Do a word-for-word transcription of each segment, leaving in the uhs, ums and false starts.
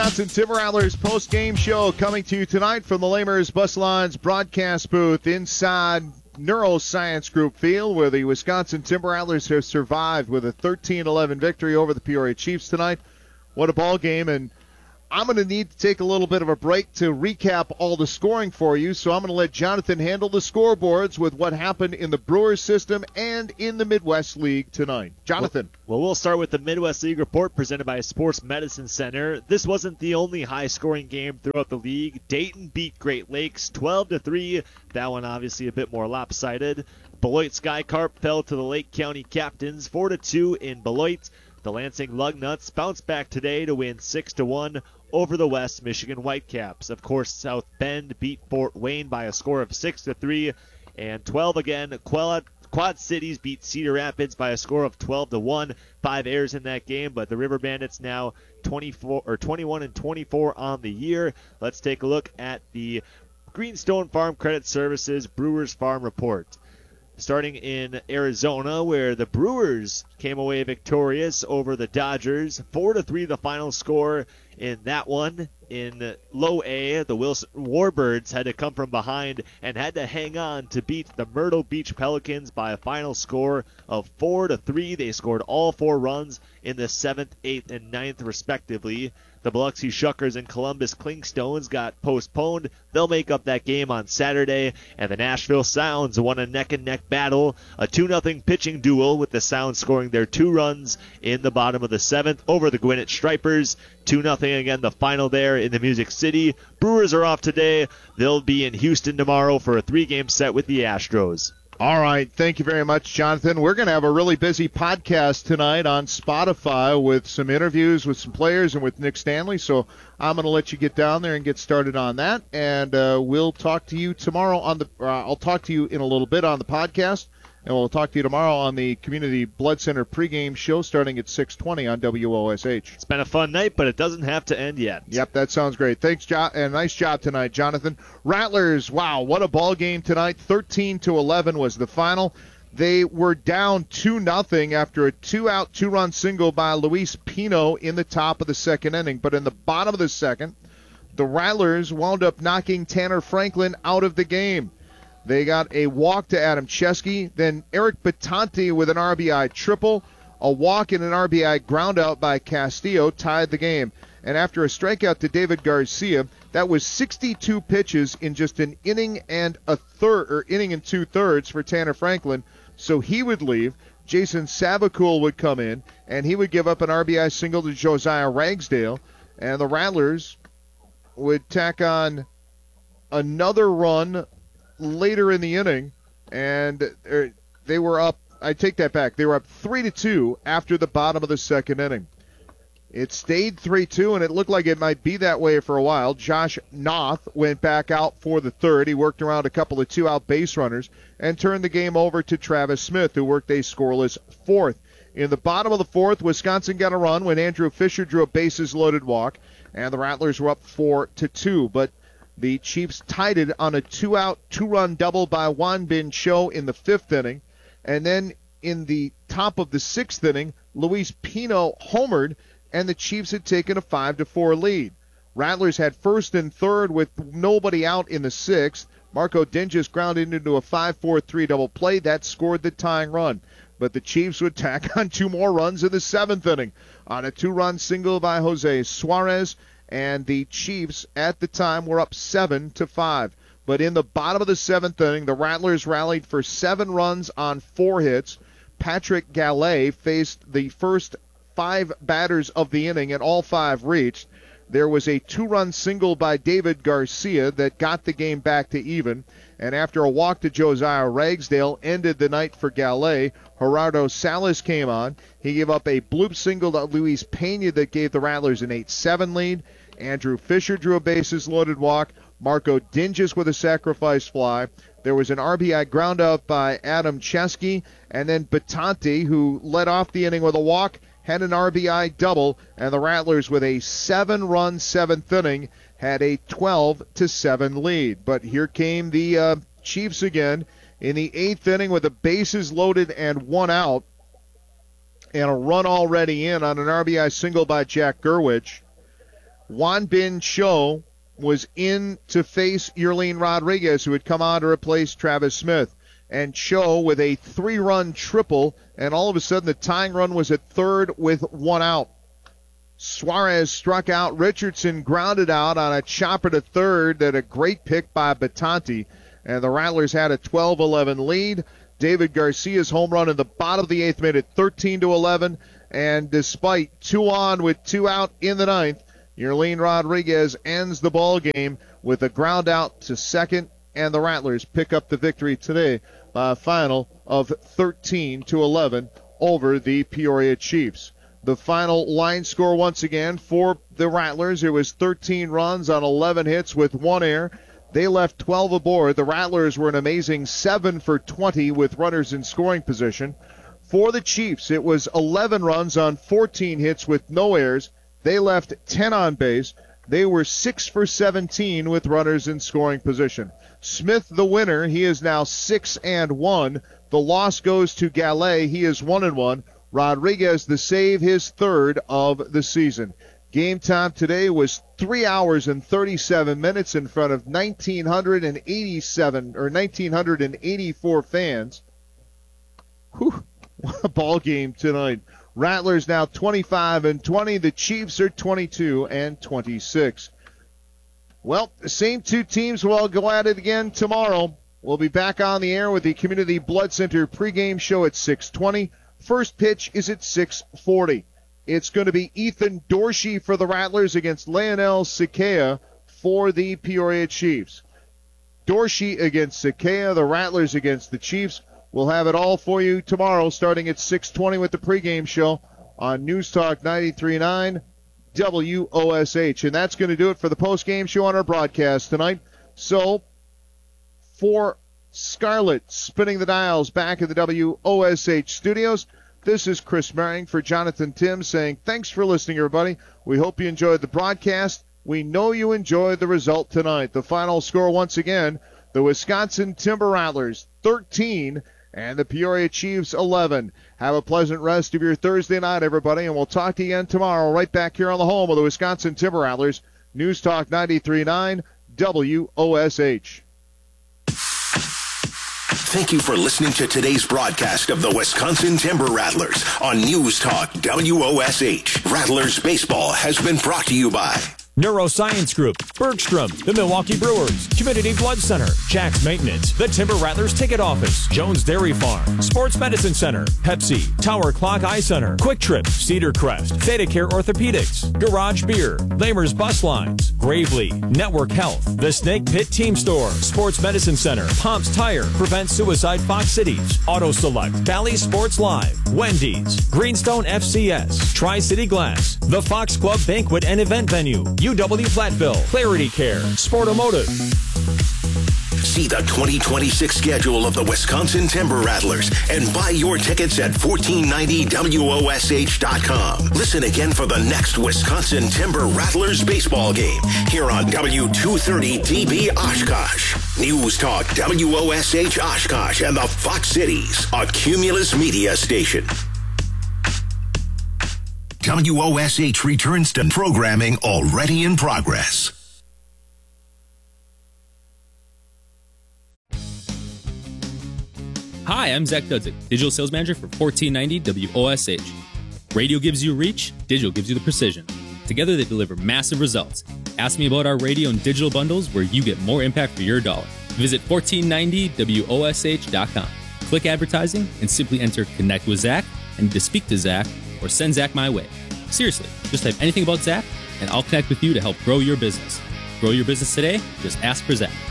Wisconsin Timber Rattlers post-game show coming to you tonight from the Lamers Bus Lines broadcast booth inside Neuroscience Group Field, where the Wisconsin Timber Rattlers have survived with a thirteen eleven victory over the Peoria Chiefs tonight. What a ball game, and I'm going to need to take a little bit of a break to recap all the scoring for you, so I'm going to let Jonathan handle the scoreboards with what happened in the Brewers system and in the Midwest League tonight. Jonathan. Well, well, we'll start with the Midwest League report presented by Sports Medicine Center. This wasn't the only high-scoring game throughout the league. Dayton beat Great Lakes twelve to three. That one obviously a bit more lopsided. Beloit Skycarp fell to the Lake County Captains four to two in Beloit. The Lansing Lugnuts bounced back today to win six to one over the West Michigan Whitecaps. Of course, South Bend beat Fort Wayne by a score of six to three, and twelve again. Quad, Quad Cities beat Cedar Rapids by a score of twelve to one. Five errors in that game, but the River Bandits now twenty-four or twenty-one and twenty-four on the year. Let's take a look at the Greenstone Farm Credit Services Brewers Farm Report. Starting in Arizona, where the Brewers came away victorious over the Dodgers. four to three the final score in that one. In low A, the Wilson Warbirds had to come from behind and had to hang on to beat the Myrtle Beach Pelicans by a final score of four to three. They scored all four runs in the seventh, eighth, and ninth, respectively. The Biloxi Shuckers and Columbus Clingstones got postponed. They'll make up that game on Saturday. And the Nashville Sounds won a neck-and-neck battle, a two nothing pitching duel, with the Sounds scoring their two runs in the bottom of the seventh over the Gwinnett Stripers. two nothing again, the final there in the Music City. Brewers are off today. They'll be in Houston tomorrow for a three-game set with the Astros. All right. Thank you very much, Jonathan. We're going to have a really busy podcast tonight on Spotify with some interviews with some players and with Nick Stanley. So I'm going to let you get down there and get started on that. And uh, we'll talk to you tomorrow on the uh, – I'll talk to you in a little bit on the podcast. And we'll talk to you tomorrow on the Community Blood Center pregame show starting at six twenty on W O S H. It's been a fun night, but it doesn't have to end yet. Yep, that sounds great. Thanks, jo- and nice job tonight, Jonathan. Rattlers, wow, what a ball game tonight. thirteen to eleven was the final. They were down two nothing after a two-out, two-run single by Luis Pino in the top of the second inning. But in the bottom of the second, the Rattlers wound up knocking Tanner Franklin out of the game. They got a walk to Adam Chesky, then Eric Batanti with an R B I triple, a walk and an R B I groundout by Castillo tied the game. And after a strikeout to David Garcia, that was sixty-two pitches in just an inning and a third, or inning and two thirds for Tanner Franklin. So he would leave. Jason Savakul would come in, and he would give up an R B I single to Josiah Ragsdale, and the Rattlers would tack on another run later in the inning, and they were up, I take that back, they were up three to two after the bottom of the second inning. It stayed three two, and it looked like it might be that way for a while. Josh Noth went back out for the third. He worked around a couple of two-out base runners and turned the game over to Travis Smith, who worked a scoreless fourth. In the bottom of the fourth, Wisconsin got a run when Andrew Fisher drew a bases-loaded walk, and the Rattlers were up four to two, but the Chiefs tied it on a two-out, two-run double by Juan Bin Cho in the fifth inning. And then in the top of the sixth inning, Luis Pino homered, and the Chiefs had taken a five to four lead. Rattlers had first and third with nobody out in the sixth. Marco Dinges grounded into a five four three double play. That scored the tying run. But the Chiefs would tack on two more runs in the seventh inning on a two-run single by Jose Suarez. And the Chiefs at the time were up seven to five. But in the bottom of the seventh inning, the Rattlers rallied for seven runs on four hits. Patrick Gallet faced the first five batters of the inning, and all five reached. There was a two-run single by David Garcia that got the game back to even. And after a walk to Josiah Ragsdale ended the night for Gallet, Gerardo Salas came on. He gave up a bloop single to Luis Pena that gave the Rattlers an eight seven lead. Andrew Fisher drew a bases-loaded walk. Marco Dinges with a sacrifice fly. There was an R B I groundout by Adam Chesky. And then Batanti, who led off the inning with a walk, had an R B I double. And the Rattlers, with a seven-run seventh inning, had a twelve to seven lead. But here came the uh, Chiefs again in the eighth inning with the bases loaded and one out. And a run already in on an R B I single by Jack Gerwich. Juan Bin Cho was in to face Yerlin Rodriguez, who had come on to replace Travis Smith. And Cho with a three-run triple, and all of a sudden the tying run was at third with one out. Suarez struck out. Richardson grounded out on a chopper to third at a great pick by Batanti. And the Rattlers had a twelve eleven lead. David Garcia's home run in the bottom of the eighth made it thirteen to eleven. And despite two on with two out in the ninth, Yerlin Rodriguez ends the ball game with a ground out to second, and the Rattlers pick up the victory today by a final of thirteen to eleven over the Peoria Chiefs. The final line score once again for the Rattlers, it was thirteen runs on eleven hits with one error. They left twelve aboard. The Rattlers were an amazing seven for twenty with runners in scoring position. For the Chiefs, it was eleven runs on fourteen hits with no errors. They left ten on base. They were six for seventeen with runners in scoring position. Smith, the winner, he is now six and one. The loss goes to Gallet. He is one and one. Rodriguez, the save, his third of the season. Game time today was three hours and thirty-seven minutes in front of one thousand nine hundred eighty-seven or one thousand nine hundred eighty-four fans. Whew, what a ball game tonight. Rattlers now twenty-five and twenty. The Chiefs are twenty-two and twenty-six. Well, the same two teams will all go at it again tomorrow. We'll be back on the air with the Community Blood Center pregame show at six twenty. First pitch is at six forty. It's going to be Ethan Dorsey for the Rattlers against Leonel Sakea for the Peoria Chiefs. Dorsey against Sakea, the Rattlers against the Chiefs. We'll have it all for you tomorrow starting at six twenty with the pregame show on News Talk ninety-three point nine W O S H. And that's going to do it for the postgame show on our broadcast tonight. So, for Scarlett spinning the dials back at the W O S H studios, this is Chris Merring for Jonathan Tim saying thanks for listening, everybody. We hope you enjoyed the broadcast. We know you enjoyed the result tonight. The final score once again, the Wisconsin Timber Rattlers thirteen and the Peoria Chiefs eleven. Have a pleasant rest of your Thursday night, everybody, and we'll talk to you again tomorrow right back here on the home of the Wisconsin Timber Rattlers, News Talk ninety-three point nine W O S H. Thank you for listening to today's broadcast of the Wisconsin Timber Rattlers on News Talk W O S H. Rattlers baseball has been brought to you by Neuroscience Group, Bergstrom, the Milwaukee Brewers, Community Blood Center, Jack's Maintenance, the Timber Rattlers Ticket Office, Jones Dairy Farm, Sports Medicine Center, Pepsi, Tower Clock Eye Center, Quick Trip, Cedar Crest, ThedaCare Orthopedics, Garage Beer, Lamer's Bus Lines, Gravely, Network Health, the Snake Pit Team Store, Sports Medicine Center, Pomps Tire, Prevent Suicide Fox Cities, Auto Select, Valley Sports Live, Wendy's, Greenstone F C S, Tri-City Glass, the Fox Club Banquet and Event Venue, U W Platteville, Clarity Care, Sportomotive. See the twenty twenty-six schedule of the Wisconsin Timber Rattlers and buy your tickets at fourteen ninety W O S H dot com. Listen again for the next Wisconsin Timber Rattlers baseball game here on W two thirty D B Oshkosh. News Talk W O S H Oshkosh and the Fox Cities, a Cumulus media station. W O S H returns to programming already in progress. Hi, I'm Zach Dudzik, Digital Sales Manager for fourteen ninety W O S H. Radio gives you reach, digital gives you the precision. Together they deliver massive results. Ask me about our radio and digital bundles where you get more impact for your dollar. Visit fourteen ninety W O S H dot com. Click advertising and simply enter Connect with Zach and to speak to Zach or send Zach my way. Seriously, just type anything about Zach and I'll connect with you to help grow your business. Grow your business today? Just ask for Zach.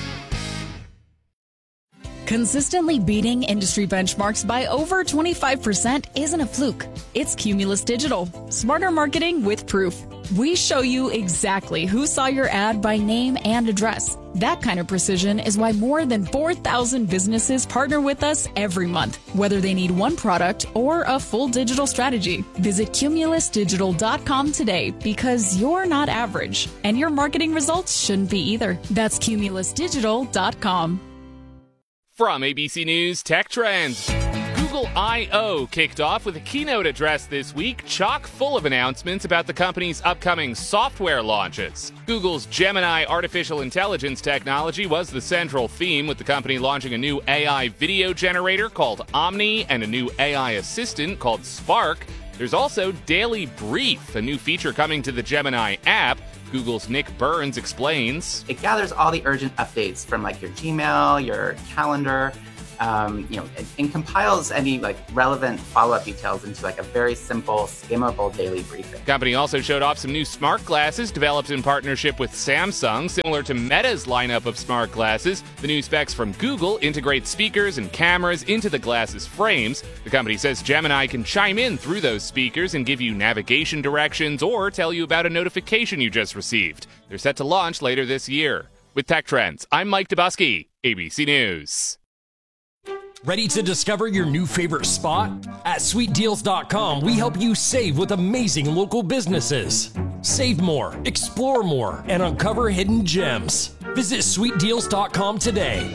Consistently beating industry benchmarks by over twenty-five percent isn't a fluke. It's Cumulus Digital. Smarter marketing with proof. We show you exactly who saw your ad by name and address. That kind of precision is why more than four thousand businesses partner with us every month, whether they need one product or a full digital strategy. Visit Cumulus Digital dot com today because you're not average, and your marketing results shouldn't be either. That's Cumulus Digital dot com. From A B C News Tech Trends. Google I O kicked off with a keynote address this week, chock full of announcements about the company's upcoming software launches. Google's Gemini artificial intelligence technology was the central theme, with the company launching a new A I video generator called Omni and a new A I assistant called Spark. There's also Daily Brief, a new feature coming to the Gemini app. Google's Nick Burns explains. It gathers all the urgent updates from like your Gmail, your calendar, um, you know, and, and compiles any like relevant follow-up details into like a very simple, skimmable daily briefing. The company also showed off some new smart glasses developed in partnership with Samsung. Similar to Meta's lineup of smart glasses, the new specs from Google integrate speakers and cameras into the glasses frames. The company says Gemini can chime in through those speakers and give you navigation directions or tell you about a notification you just received. They're set to launch later this year. With Tech Trends, I'm Mike Dubusky, A B C News. Ready to discover your new favorite spot? At sweet deals dot com, we help you save with amazing local businesses. Save more, explore more, and uncover hidden gems. Visit sweet deals dot com today.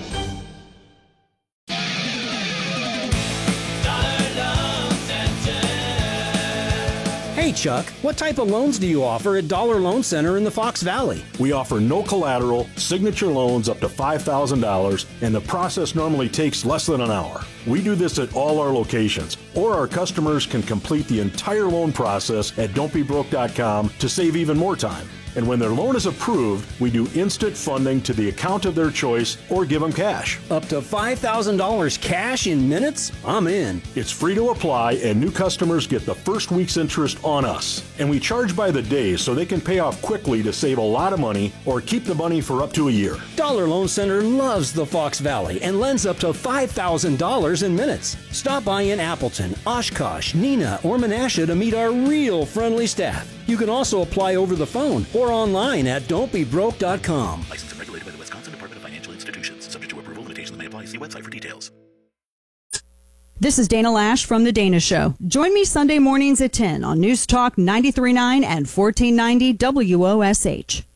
Hey Chuck, what type of loans do you offer at Dollar Loan Center in the Fox Valley? We offer no collateral, signature loans up to five thousand dollars, and the process normally takes less than an hour. We do this at all our locations, or our customers can complete the entire loan process at don't be broke dot com to save even more time. And when their loan is approved, we do instant funding to the account of their choice or give them cash. Up to five thousand dollars cash in minutes? I'm in. It's free to apply, and new customers get the first week's interest on us. And we charge by the day so they can pay off quickly to save a lot of money or keep the money for up to a year. Dollar Loan Center loves the Fox Valley and lends up to five thousand dollars in minutes. Stop by in Appleton, Oshkosh, Neenah, or Menasha to meet our real friendly staff. You can also apply over the phone or online at don't be broke dot com. Licensed and regulated by the Wisconsin Department of Financial Institutions. Subject to approval, limitations may apply. See website for details. This is Dana Lash from The Dana Show. Join me Sunday mornings at ten on News Talk ninety-three point nine and fourteen ninety W O S H.